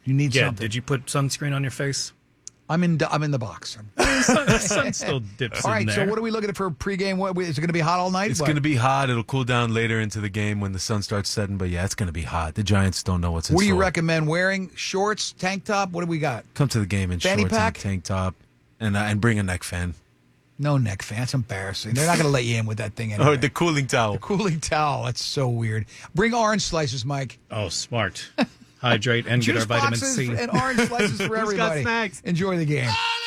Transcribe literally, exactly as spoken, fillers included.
You need Yeah, something. did you put sunscreen on your face? I'm in. I'm in the box. The sun still dips All right. in there. So what are we looking at for pregame? What is it going to be hot all night? It's What? going to be hot. It'll cool down later into the game when the sun starts setting. But yeah, it's going to be hot. The Giants don't know what's in What do you store. recommend wearing? Shorts, tank top. What do we got? Come to the game in Fanny shorts pack? and tank top, and uh, and bring a neck fan. No neck fan. It's embarrassing. They're not going to let you in with that thing anyway. Or the cooling towel. The cooling towel. That's so weird. Bring orange slices, Mike. Oh, smart. Hydrate and get Juice our vitamin boxes C. and orange slices for Who's got everybody. snacks? Enjoy the game.